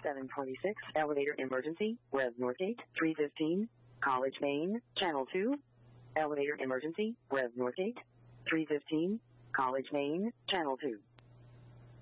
726, elevator emergency, Rev Northgate, 315, College Main, Channel 2. Elevator emergency, Rev Northgate, 315, College Main, Channel 2.